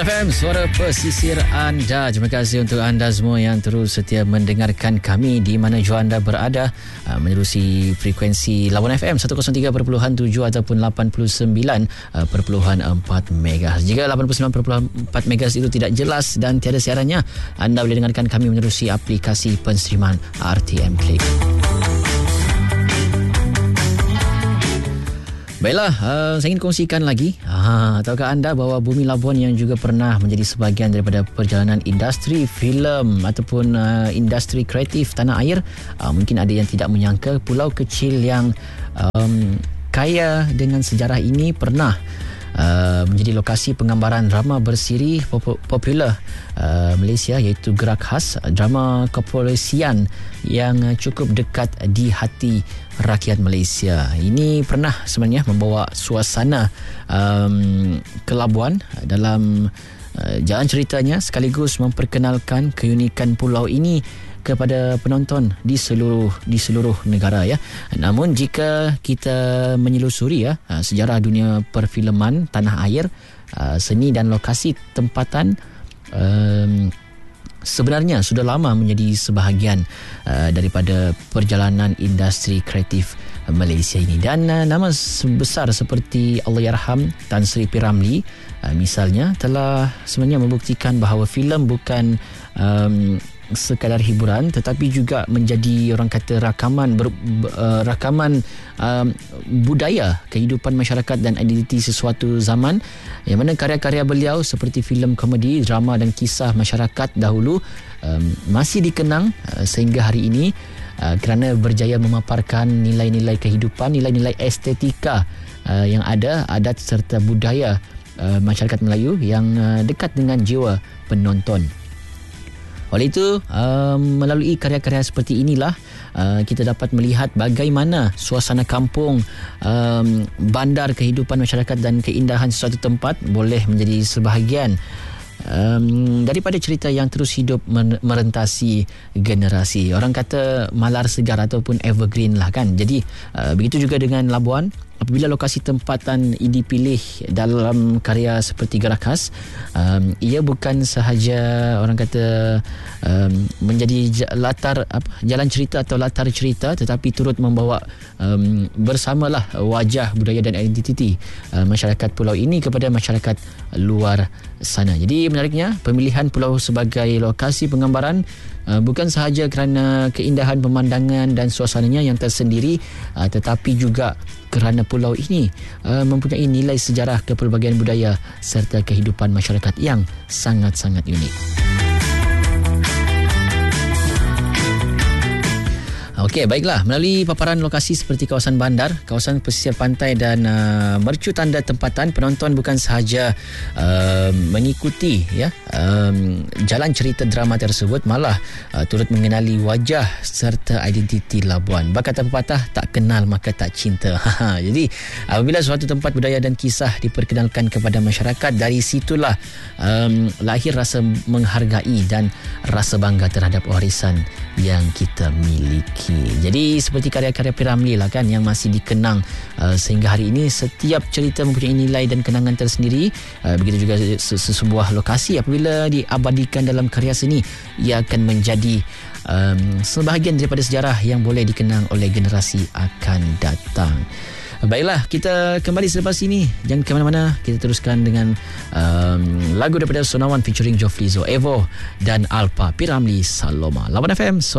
FM, suara pesisir anda. Terima kasih untuk anda semua yang terus setia mendengarkan kami di mana jua anda berada, menerusi frekuensi Labuan FM 103.7 ataupun 89.4 MHz. Jika 89.4 MHz itu tidak jelas dan tiada siarannya, anda boleh dengarkan kami menerusi aplikasi penstreaman RTM Click. Baiklah, saya ingin kongsikan lagi. Tahukah anda bahawa Bumi Labuan yang juga pernah menjadi sebahagian daripada perjalanan industri filem ataupun industri kreatif tanah air, mungkin ada yang tidak menyangka pulau kecil yang kaya dengan sejarah ini pernah menjadi lokasi penggambaran drama bersiri popular Malaysia, iaitu Gerak Khas, drama kepolisian yang cukup dekat di hati rakyat Malaysia. Ini pernah sebenarnya membawa suasana ke Labuan dalam jalan ceritanya, sekaligus memperkenalkan keunikan pulau ini kepada penonton di seluruh negara ya. Namun jika kita menyelusuri sejarah dunia perfilman tanah air, seni dan lokasi tempatan sebenarnya sudah lama menjadi sebahagian daripada perjalanan industri kreatif Malaysia ini. Dan nama besar seperti Allahyarham Tan Sri P. Ramlee misalnya telah sebenarnya membuktikan bahawa filem bukan sekadar hiburan, tetapi juga menjadi orang kata rakaman budaya kehidupan masyarakat dan identiti sesuatu zaman, yang mana karya-karya beliau seperti filem komedi, drama dan kisah masyarakat dahulu masih dikenang sehingga hari ini kerana berjaya memaparkan nilai-nilai kehidupan, nilai-nilai estetika yang ada, adat serta budaya masyarakat Melayu yang dekat dengan jiwa penonton. Oleh itu, melalui karya-karya seperti inilah kita dapat melihat bagaimana suasana kampung, bandar kehidupan masyarakat dan keindahan sesuatu tempat boleh menjadi sebahagian daripada cerita yang terus hidup merentasi generasi. Orang kata malar segar ataupun evergreen lah kan. Jadi begitu juga dengan Labuan. Apabila lokasi tempatan dipilih dalam karya seperti Gerak Khas, ia bukan sahaja orang kata menjadi latar jalan cerita atau latar cerita, tetapi turut membawa bersamalah wajah budaya dan identiti masyarakat pulau ini kepada masyarakat luar sana. Jadi menariknya, pemilihan pulau sebagai lokasi penggambaran bukan sahaja kerana keindahan pemandangan dan suasananya yang tersendiri, tetapi juga kerana pulau ini mempunyai nilai sejarah kepelbagaian budaya serta kehidupan masyarakat yang sangat-sangat unik. Okey, baiklah. Melalui paparan lokasi seperti kawasan bandar, kawasan pesisir pantai dan mercu tanda tempatan, penonton bukan sahaja mengikuti jalan cerita drama tersebut, malah turut mengenali wajah serta identiti Labuan. Berkata pepatah, tak kenal maka tak cinta. Jadi apabila suatu tempat budaya dan kisah diperkenalkan kepada masyarakat, dari situlah lahir rasa menghargai dan rasa bangga terhadap warisan yang kita miliki. Jadi seperti karya-karya P. Ramlee lah kan, yang masih dikenang sehingga hari ini. Setiap cerita mempunyai nilai dan kenangan tersendiri. Begitu juga sebuah lokasi apabila diabadikan dalam karya seni, ia akan menjadi sebahagian daripada sejarah yang boleh dikenang oleh generasi akan datang. Baiklah, kita kembali selepas ini. Jangan ke mana-mana, kita teruskan dengan lagu daripada Sonawan featuring Joflizo, Evo dan Alpa, P. Ramlee, Saloma. Labuan FM.